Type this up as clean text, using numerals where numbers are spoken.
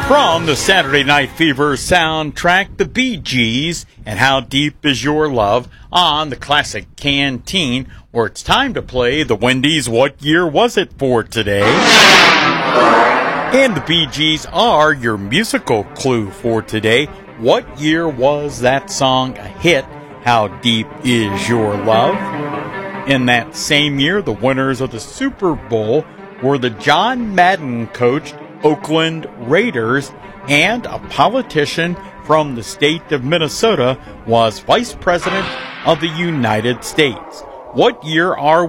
From the Saturday Night Fever soundtrack, the Bee Gees, and How Deep Is Your Love on the Classic Canteen, where it's time to play the Wendy's What Year Was It for today? And the Bee Gees are your musical clue for today. What year was that song a hit? How Deep Is Your Love? In that same year, the winners of the Super Bowl were the John Madden coached Oakland Raiders, and a politician from the state of Minnesota was Vice President of the United States. What year are